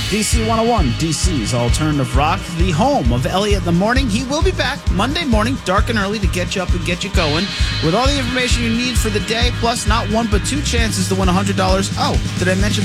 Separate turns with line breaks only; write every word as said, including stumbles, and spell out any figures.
D C one oh one, D C's Alternative Rock, the home of Elliot in the Morning. He will be back Monday morning, dark and early, to get you up and get you going with all the information you need for the day, plus not one but two chances to win one hundred dollars. Oh, did I mention